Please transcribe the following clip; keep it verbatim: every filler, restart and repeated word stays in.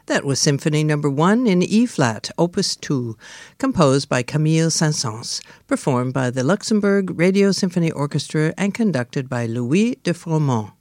That was Symphony Number One in E-flat, Opus two, composed by Camille Saint-Saëns, performed by the Luxembourg Radio Symphony Orchestra and conducted by Louis de Froment.